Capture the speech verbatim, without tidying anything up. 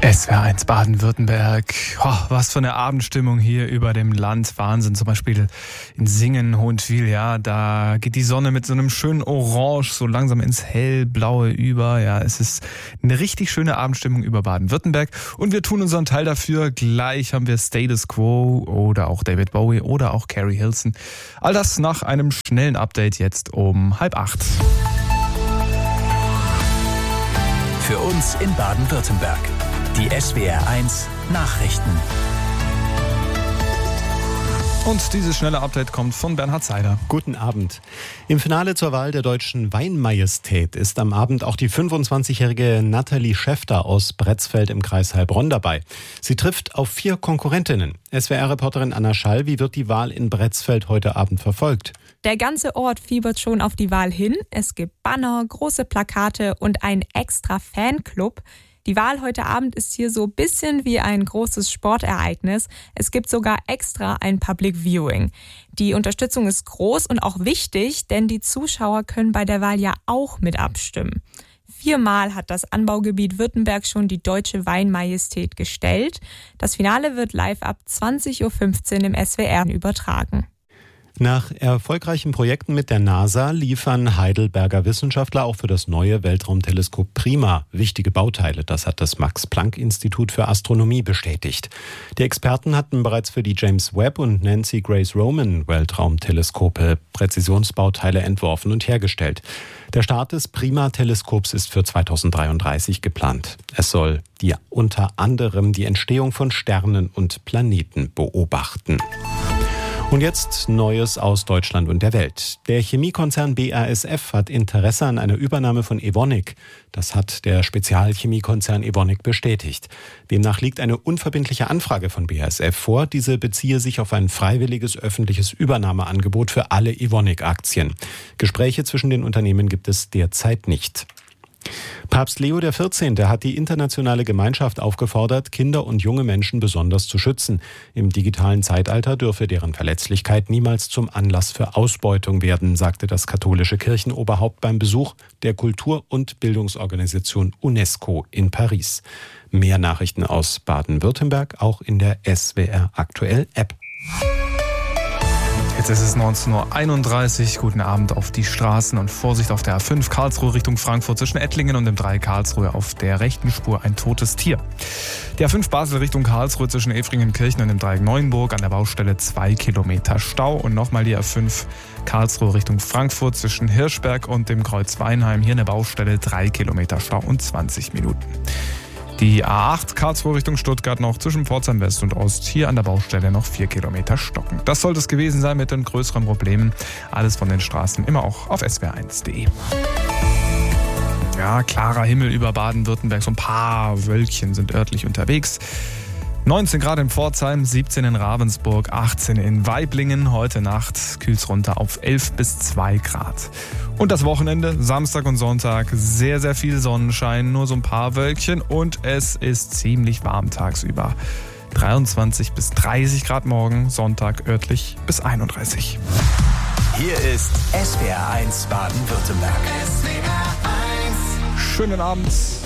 S W R eins Baden-Württemberg. Oh, was für eine Abendstimmung hier über dem Land. Wahnsinn. Zum Beispiel in Singen, Hohenschwil, ja, da geht die Sonne mit so einem schönen Orange so langsam ins Hellblaue über. Ja, es ist eine richtig schöne Abendstimmung über Baden-Württemberg. Und wir tun unseren Teil dafür. Gleich haben wir Status Quo oder auch David Bowie oder auch Carrie Hilson. All das nach einem schnellen Update jetzt um halb acht. Für uns in Baden-Württemberg. Die S W R eins Nachrichten. Und dieses schnelle Update kommt von Bernhard Seider. Guten Abend. Im Finale zur Wahl der deutschen Weinmajestät ist am Abend auch die fünfundzwanzigjährige Nathalie Schäfter aus Bretzfeld im Kreis Heilbronn dabei. Sie trifft auf vier Konkurrentinnen. S W R-Reporterin Anna Schall, wie wird die Wahl in Bretzfeld heute Abend verfolgt? Der ganze Ort fiebert schon auf die Wahl hin. Es gibt Banner, große Plakate und einen extra Fanclub. Die Wahl heute Abend ist hier so ein bisschen wie ein großes Sportereignis. Es gibt sogar extra ein Public Viewing. Die Unterstützung ist groß und auch wichtig, denn die Zuschauer können bei der Wahl ja auch mit abstimmen. Viermal hat das Anbaugebiet Württemberg schon die deutsche Weinmajestät gestellt. Das Finale wird live ab zwanzig Uhr fünfzehn im S W R übertragen. Nach erfolgreichen Projekten mit der NASA liefern Heidelberger Wissenschaftler auch für das neue Weltraumteleskop PRIMA wichtige Bauteile. Das hat das Max-Planck-Institut für Astronomie bestätigt. Die Experten hatten bereits für die James Webb und Nancy Grace Roman Weltraumteleskope Präzisionsbauteile entworfen und hergestellt. Der Start des PRIMA-Teleskops ist für zweitausenddreiunddreißig geplant. Es soll die unter anderem die Entstehung von Sternen und Planeten beobachten. Und jetzt Neues aus Deutschland und der Welt. Der Chemiekonzern B A S F hat Interesse an einer Übernahme von Evonik. Das hat der Spezialchemiekonzern Evonik bestätigt. Demnach liegt eine unverbindliche Anfrage von B A S F vor. Diese beziehe sich auf ein freiwilliges öffentliches Übernahmeangebot für alle Evonik-Aktien. Gespräche zwischen den Unternehmen gibt es derzeit nicht. Papst Leo der vierzehnte hat die internationale Gemeinschaft aufgefordert, Kinder und junge Menschen besonders zu schützen. Im digitalen Zeitalter dürfe deren Verletzlichkeit niemals zum Anlass für Ausbeutung werden, sagte das katholische Kirchenoberhaupt beim Besuch der Kultur- und Bildungsorganisation UNESCO in Paris. Mehr Nachrichten aus Baden-Württemberg auch in der S W R Aktuell App. Jetzt ist es neunzehn Uhr einunddreißig. Guten Abend auf die Straßen und Vorsicht auf der A fünf Karlsruhe Richtung Frankfurt zwischen Ettlingen und dem drei Karlsruhe auf der rechten Spur ein totes Tier. Die A fünf Basel Richtung Karlsruhe zwischen Efringenkirchen und dem Dreieck Neuenburg an der Baustelle zwei Kilometer Stau und nochmal die A fünf Karlsruhe Richtung Frankfurt zwischen Hirschberg und dem Kreuz Weinheim hier an der Baustelle drei Kilometer Stau und zwanzig Minuten. Die A acht Karlsruhe Richtung Stuttgart noch zwischen Pforzheim West und Ost. Hier an der Baustelle noch vier Kilometer stocken. Das sollte es gewesen sein mit den größeren Problemen. Alles von den Straßen immer auch auf S W R eins punkt de. Ja, klarer Himmel über Baden-Württemberg. So ein paar Wölkchen sind örtlich unterwegs. neunzehn Grad in Pforzheim, siebzehn in Ravensburg, achtzehn in Waiblingen. Heute Nacht kühlt's runter auf elf bis zwei Grad. Und das Wochenende, Samstag und Sonntag, sehr, sehr viel Sonnenschein, nur so ein paar Wölkchen und es ist ziemlich warm tagsüber. dreiundzwanzig bis dreißig Grad morgen, Sonntag örtlich bis einunddreißig. Hier ist S W R eins Baden-Württemberg. Schönen Abend.